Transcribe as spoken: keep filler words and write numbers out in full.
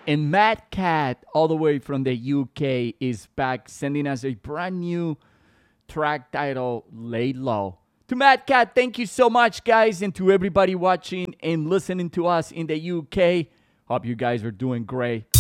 And Matt Cat, all the way from the U K, is back sending us a brand new track titled Lay Low. To Matt Cat, thank you so much, guys, and to everybody watching and listening to us in the U K. Hope you guys are doing great.